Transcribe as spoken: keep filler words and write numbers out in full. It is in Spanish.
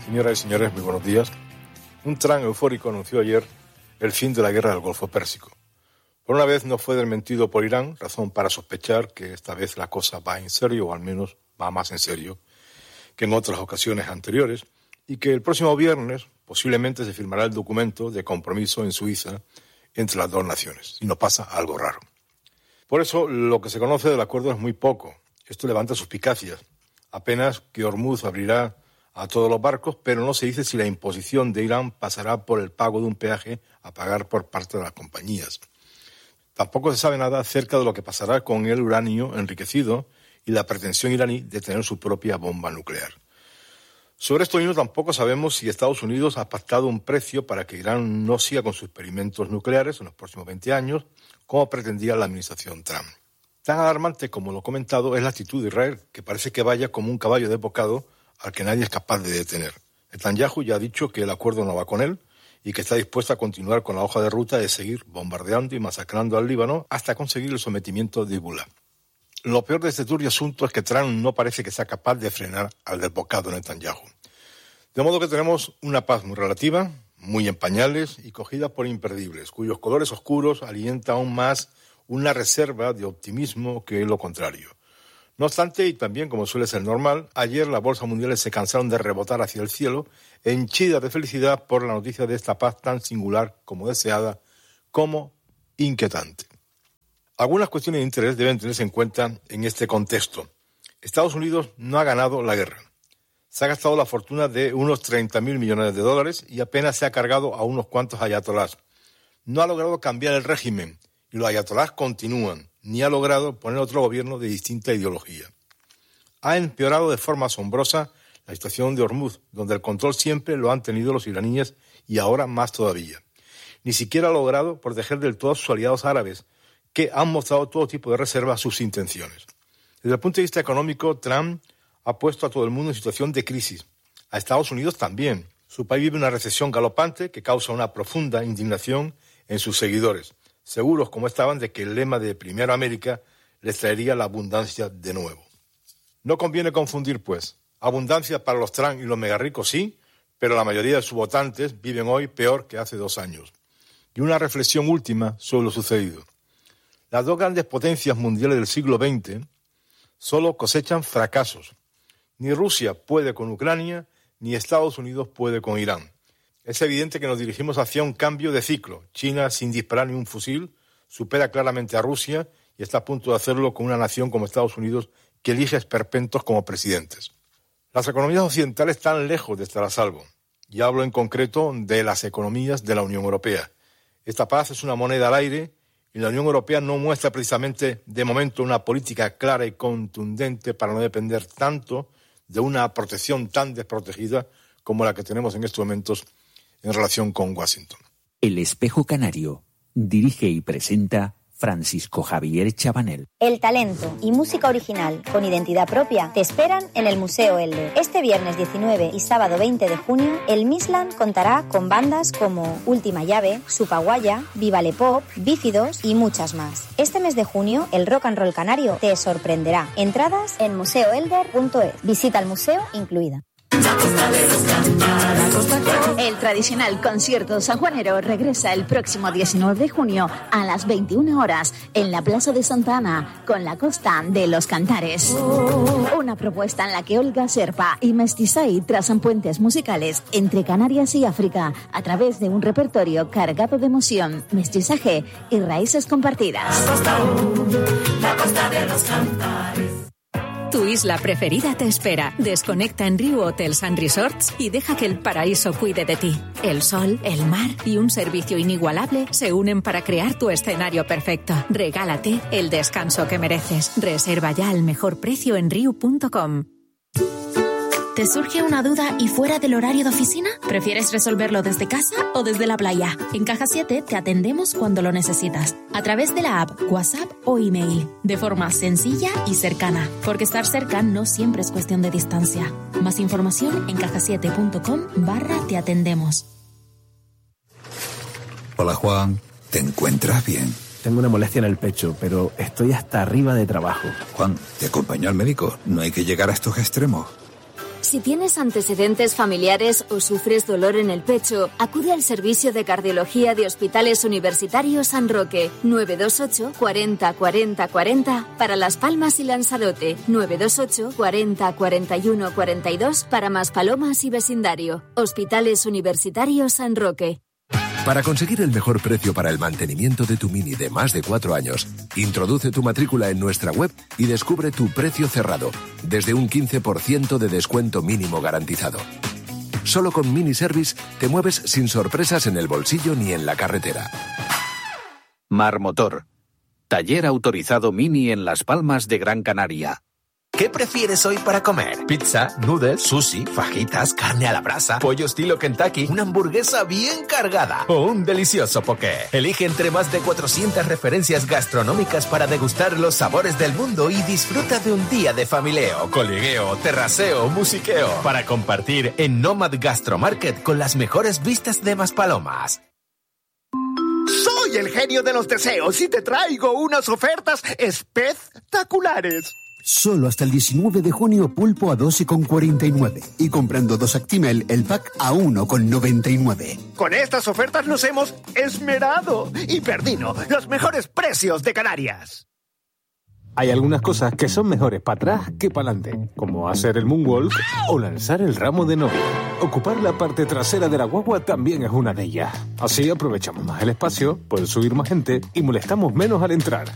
Señoras y señores, muy buenos días. Un Trump eufórico anunció ayer el fin de la guerra del Golfo Pérsico. Por una vez no fue desmentido por Irán, razón para sospechar que esta vez la cosa va en serio, o al menos va más en serio que en otras ocasiones anteriores, y que el próximo viernes posiblemente se firmará el documento de compromiso en Suiza entre las dos naciones, si no pasa algo raro. Por eso, lo que se conoce del acuerdo es muy poco. Esto levanta suspicacias. Apenas que Hormuz abrirá a todos los barcos, pero no se dice si la imposición de Irán pasará por el pago de un peaje a pagar por parte de las compañías. Tampoco se sabe nada acerca de lo que pasará con el uranio enriquecido y la pretensión iraní de tener su propia bomba nuclear. Sobre esto mismo tampoco sabemos si Estados Unidos ha pactado un precio para que Irán no siga con sus experimentos nucleares en los próximos veinte años, como pretendía la administración Trump. Tan alarmante como lo comentado es la actitud de Israel, que parece que vaya como un caballo de bocado al que nadie es capaz de detener. Netanyahu ya ha dicho que el acuerdo no va con él y que está dispuesto a continuar con la hoja de ruta de seguir bombardeando y masacrando al Líbano hasta conseguir el sometimiento de Hezbollah. Lo peor de este turbio asunto es que Trump no parece que sea capaz de frenar al desbocado Netanyahu. De modo que tenemos una paz muy relativa, muy en pañales y cogida por imperdibles, cuyos colores oscuros alientan aún más una reserva de optimismo que lo contrario. No obstante, y también como suele ser normal, ayer las bolsas mundiales se cansaron de rebotar hacia el cielo, henchidas de felicidad por la noticia de esta paz tan singular como deseada, como inquietante. Algunas cuestiones de interés deben tenerse en cuenta en este contexto. Estados Unidos no ha ganado la guerra. Se ha gastado la fortuna de unos treinta mil millones de dólares y apenas se ha cargado a unos cuantos ayatolás. No ha logrado cambiar el régimen y los ayatolás continúan, ni ha logrado poner otro gobierno de distinta ideología. Ha empeorado de forma asombrosa la situación de Hormuz, donde el control siempre lo han tenido los iraníes y ahora más todavía. Ni siquiera ha logrado proteger del todo a sus aliados árabes, que han mostrado todo tipo de reserva a sus intenciones. Desde el punto de vista económico, Trump ha puesto a todo el mundo en situación de crisis. A Estados Unidos también. Su país vive una recesión galopante que causa una profunda indignación en sus seguidores, seguros como estaban de que el lema de Primero América les traería la abundancia de nuevo. No conviene confundir, pues. Abundancia para los Trump y los megarricos sí, pero la mayoría de sus votantes viven hoy peor que hace dos años. Y una reflexión última sobre lo sucedido. Las dos grandes potencias mundiales del siglo veinte solo cosechan fracasos. Ni Rusia puede con Ucrania, ni Estados Unidos puede con Irán. Es evidente que nos dirigimos hacia un cambio de ciclo. China, sin disparar ni un fusil, supera claramente a Rusia y está a punto de hacerlo con una nación como Estados Unidos que elige esperpentos como presidentes. Las economías occidentales están lejos de estar a salvo. Y hablo en concreto de las economías de la Unión Europea. Esta paz es una moneda al aire y la Unión Europea no muestra precisamente de momento una política clara y contundente para no depender tanto de una protección tan desprotegida como la que tenemos en estos momentos en relación con Washington. El Espejo Canario dirige y presenta Francisco Javier Chabanel. El talento y música original con identidad propia te esperan en el Museo Elder. Este viernes diecinueve y sábado veinte de junio, el Misland contará con bandas como Última Llave, Supaguaya, Vivale Pop, Bífidos y muchas más. Este mes de junio, el rock and roll canario te sorprenderá. Entradas en museo elder punto es. Visita al museo incluida. El tradicional concierto sanjuanero regresa el próximo diecinueve de junio a las veintiuna horas en la Plaza de Santa Ana con la Costa de los Cantares. Una propuesta en la que Olga Serpa y Mestizay trazan puentes musicales entre Canarias y África a través de un repertorio cargado de emoción, mestizaje y raíces compartidas. La Costa, la Costa de los Cantares. Tu isla preferida te espera. Desconecta en Riu Hotels and Resorts y deja que el paraíso cuide de ti. El sol, el mar y un servicio inigualable se unen para crear tu escenario perfecto. Regálate el descanso que mereces. Reserva ya al mejor precio en riu punto com. ¿Te surge una duda y fuera del horario de oficina? ¿Prefieres resolverlo desde casa o desde la playa? En Caja siete te atendemos cuando lo necesitas, a través de la app, WhatsApp o email, de forma sencilla y cercana, porque estar cerca no siempre es cuestión de distancia. Más información en caja siete punto com barra te atendemos. Hola Juan, ¿te encuentras bien? Tengo una molestia en el pecho, pero estoy hasta arriba de trabajo. Juan, ¿te acompaño al médico? No hay que llegar a estos extremos. Si tienes antecedentes familiares o sufres dolor en el pecho, acude al servicio de cardiología de Hospitales Universitarios San Roque. nueve dos ocho, cuarenta, cuarenta, cuarenta para Las Palmas y Lanzarote. nueve dos ocho, cuarenta, cuarenta y uno, cuarenta y dos para Maspalomas y vecindario. Hospitales Universitarios San Roque. Para conseguir el mejor precio para el mantenimiento de tu Mini de más de cuatro años, introduce tu matrícula en nuestra web y descubre tu precio cerrado, desde un quince por ciento de descuento mínimo garantizado. Solo con Mini Service te mueves sin sorpresas en el bolsillo ni en la carretera. Marmotor, taller autorizado Mini en Las Palmas de Gran Canaria. ¿Qué prefieres hoy para comer? ¿Pizza, noodles, sushi, fajitas, carne a la brasa, pollo estilo Kentucky, una hamburguesa bien cargada o un delicioso poké? Elige entre más de cuatrocientas referencias gastronómicas para degustar los sabores del mundo y disfruta de un día de familieo, coligueo, terraceo, musiqueo para compartir en Nomad Gastromarket con las mejores vistas de Maspalomas. Soy el genio de los deseos y te traigo unas ofertas espectaculares. Solo hasta el diecinueve de junio pulpo a doce con cuarenta y nueve y comprando dos Actimel el pack a uno con noventa y nueve. Con estas ofertas nos hemos esmerado y perdido los mejores precios de Canarias. Hay algunas cosas que son mejores para atrás que para adelante, como hacer el moonwalk o lanzar el ramo de novia. Ocupar la parte trasera de la guagua también es una de ellas. Así aprovechamos más el espacio, puede subir más gente y molestamos menos al entrar.